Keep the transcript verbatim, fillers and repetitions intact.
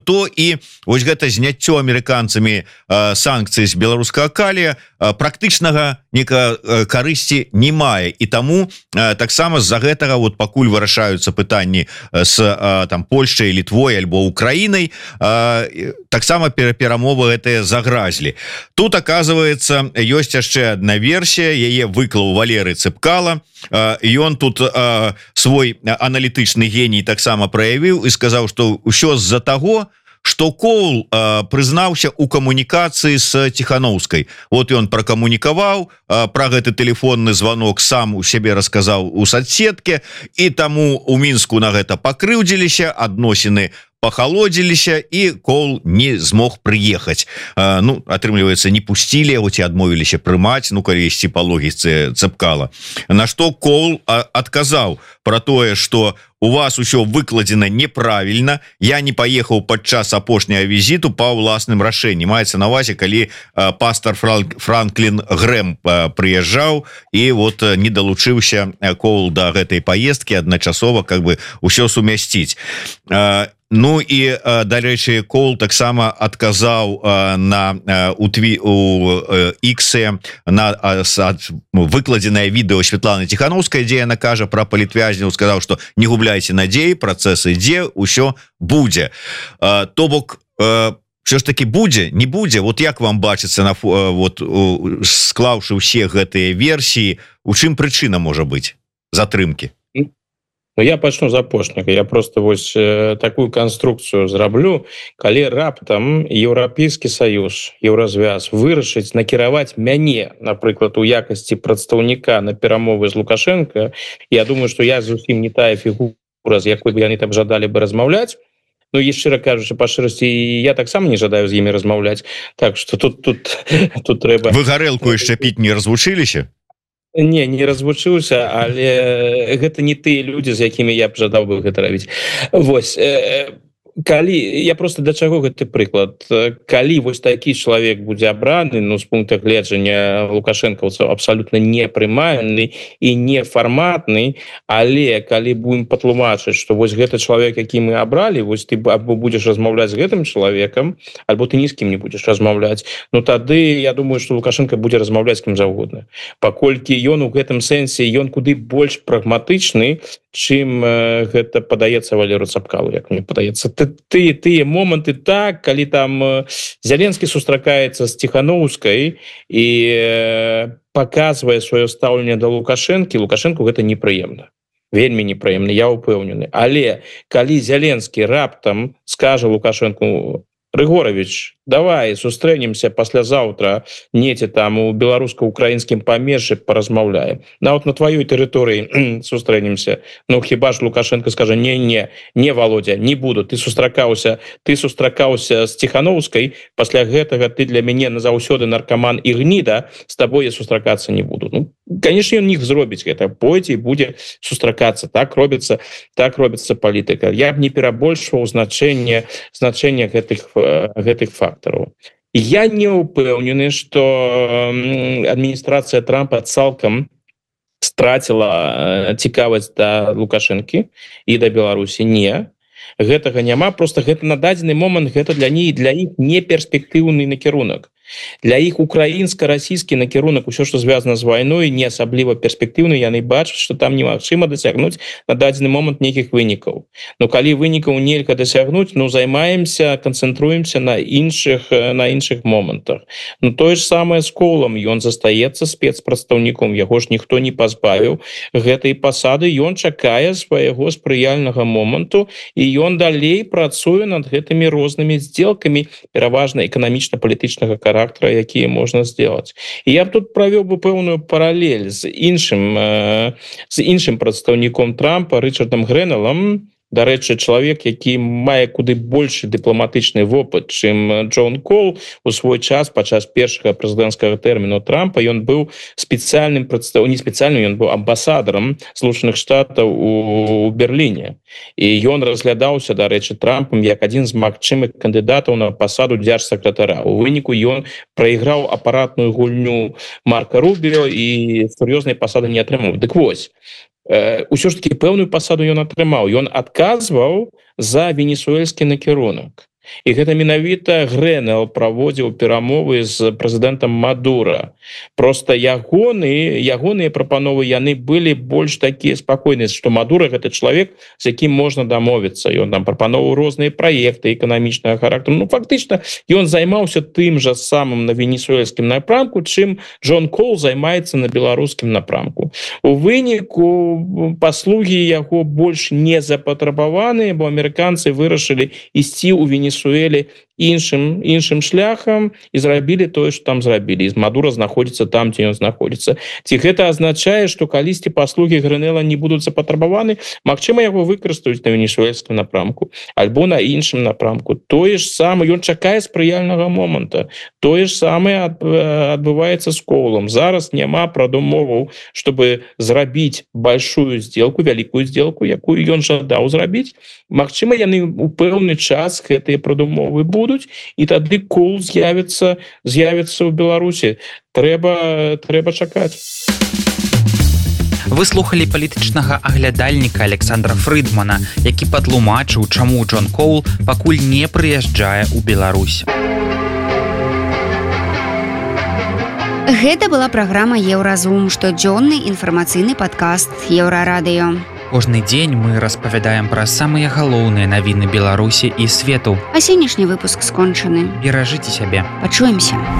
то і вось гэта зняццё амерыканцамі санкцый з беларускага калія практычнага нека карысці не мае, і таму таксама з-за гэтага вот пакуль вырашаюцца пытанні з там Польшай, Літвой альбо Украінай, таксама перамовы гэтыя загразлі. Тут оказывается ёсць яшчэ одна версія, яе выклаў Валерый Цыпкала. Ён тут свой аналітычны геній таксама праявіў і сказаў, што ўсё з-за таго, что Коул э, прызнаўся у камунікацыі с Тихановскай. Вот ён пракамунікаваў, э, про гэты телефонны звонок сам у сябе расказаў у соцсетке, і таму у Мінску на гэта пакрыўдзіліся, адносіны пахалодзіліся, і Коул не змог прыехаць. э, Ну, атрымліваецца, не пусцілі яго ці адмовіліся прымаць, ну, калі ісці па логіцы Цыпкала. На што Коул адказаў про тое, что у вас усё выкладзена неправільна, я не паехаў падчас апошняга візіту па ўласным рашэнні. Маецца на увазе, калі э, пастор Франк, Франклін Грэм э, прыязджаў, і вот э, не далучыўся Коул да гэтай паездкі адначасова, как бы ўсё сумясціць. э, Ну і дарэчы, Коул таксама адказаў на у тві у іксе на выкладзенае відэо Светланы Тихановскай, дзе яна кажа пра палітвязняў, сказаў, што не губляйце надзеі, працэс ідзе, ўсё будзе. То бок все ж таки будзе, не будзе. Вот як вам бачыцца на вот склаўшы ўсе гэтыя версіі, у чым прычына можа быць затрымкі? Ну, я пачну з апошняга. Я просто вось э, такую канструкцыю зраблю, калі раптам Еўрапейскі Саюз, Еўразвяз вырашыць накіраваць мяне, напрыклад, у якасці прадстаўніка на перамовы з Лукашенко, я думаю, што я зусім не тая фігура, з якой бы яны там жадалі бы размаўляць. Ну, і шчыра кажучы, па шчырасці, я таксама не жадаю з імі размаўляць. Так што тут тут тут трэба. Вы гарэлку яшчэ піць не развучыліся? Не, не развучыўся, але гэта не тыя людзі, з якімі я б жадаў бы гэта рабіць. Вось, э, калі, я просто да чаго гэты прыклад. Калі вось такі чалавек будзе абраны, ну, з пункта гледжання лукашэнкаўцаў абсалютна непрымальны і нефарматны, але калі будем патлумачыць, што вось гэты чалавек, які мы абралі, вось ты або будзеш размаўляць з гэтым чалавекам, альбо ты ні з кім не будзеш размаўляць, ну тады я думаю, што Лукашенко будзе размаўляць з кім заўгодна. Паколькі ён у гэтым сэнсе, ён куды больш прагматычны, чым э, гэта падаецца Валеру Цыпкалу, як мне падаецца. Ты, тыя моманты так, калі там э, Зеленскі сустракаецца з Тихановскай і э, паказвае сваё стаўленне да Лукашэнкі, Лукашэнку гэта непрыемна. Вельмі непрыемна, я ўпэўнены. Але калі Зеленскі раптам скажа Лукашэнку: Рыгорович, давай сустрэнемся паслязаўтра недзе там у беларуска-украінскім памежжы, паразмаўляем. Нават на тваёй тэрыторыі сустрэнемся. Ну, хіба ж Лукашенко скажа: не, не, не, Володя, не буду. Ты сустракаўся, ты сустракаўся з Тихановскай, пасля гэтага ты для мяне назаўсёды наркаман і гніда, з табой я сустракацца не буду. Ну, конечно, ён не зробіць гэта, пойдзе і будзе сустракацца. Так робіцца, так робіцца палітыка. Я б не перабольшваў значэнне, значэнне гэтых, гэтых фактараў. Я не ўпэўнены, што адміністрацыя Трампа цалкам страціла цікавасць да Лукашэнкі і да Беларусі. Не. Гэтага няма, просто гэта на дадзены момант, гэта для них, для іх не перспектыўны накірунак. Для іх украінска-расійскі накірунак, усё, што звязана з вайной, не асабліва перспектыўны, яны бачаць, што там немагчыма дасягнуць на дадзены момант нейкіх вынікаў. Но калі вынікаў нельга дасягнуць, ну, займаемся, канцэнтруемся на іншых, на іншых момантах. Ну, тое ж самае з Коулам, ён застаецца спецпрадстаўніком, яго ж ніхто не пазбавіў гэтай пасады, ён чакае свайго спрыяльнага моманту, і ён далей працуе над гэтымі рознымі здзелкамі, пераважна эканамічна-палітычнага характару, якія можна сделать. І я б тут правёў бы пэўную паралель з іншым, э, з іншым прадстаўніком Трампа, Рычардам Грэнелам. Дарэчы, чалавек, які мае куды большы дыпламатычны вопыт, чым Джон Коул. У свой час, падчас першага прэзідэнцкага тэрміну Трампа, ён быў спецыяльным прадстаўніком, не спецыяльным, ён быў амбасадарам Злучаных Штатаў у Берліне. І ён разглядаўся, дарэчы, Трампам як адзін з магчымых кандыдатаў на пасаду дзяржсакратара. У выніку ён прайграў апаратную гульню Марка Рубіо і сур'ёзнай пасады не атрымаў. Дык вось, ўсё ж таки пэўную пасаду ён атрымаў. Ён адказваў за венесуэльскі накірунак. і гэта менавіта Грэнэл праводзіў перамовы з прэзідэнтам Мадура. Просто ягоны ягоныя прапановы яны былі больш такія спакойныя, што Мадура гэта чалавек, з якім можна дамовіцца. Ён там прапановаў розныя праекты эканамічнага характару. Ну фактычна ён займаўся тым жа самым на венесуэльскім напрамку, чым Джон Кол займаецца на беларускім напрамку. У выніку паслугі яго больш не запатрабаваныя, бо амерыканцы вырашылі ісці ў Венесуэль Венесуэлі іншым іншым шляхам і зрабілі тое, што там зрабілі. Мадура знаходзіцца там, дзе ён знаходзіцца. Ці гэта азначае, што калісьці паслугі Грэнэла не будуць запатрабаваны, магчыма, яго выкарыстаюць на венесуэльскім напрамку альбо на іншым напрамку. Тое ж самае, ён чакае спрыяльнага моманта. Тое ж самае адбываецца з Коулам. Зараз няма прадумоваў, чтобы зрабіць большую сделку, вялікую сделку, якую ён жадаў зрабіць. Магчыма, яны ў пэўны час гэтыя прадумовы будуць, і тады Коул з'явіцца з'явіцца ў Беларусі. Трэба трэба чакаць. Вы слухалі палітычнага аглядальніка Александра Фрыдмана, які патлумачыў, чаму Джон Коул пакуль не прыязджае ў Беларусь. Гэта была праграма Еўразум, штодзённы інфармацыйны падкаст Еўрарадыё. Кожны дзень мы распавядаем пра самыя галоўныя навіны Беларусі і свету. А сённяшні выпуск скончаны. Беражыце сябе. Пачуемся.